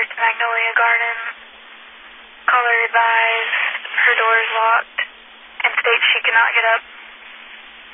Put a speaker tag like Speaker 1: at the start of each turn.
Speaker 1: to Magnolia Garden. Caller advised her door is locked and states she cannot get up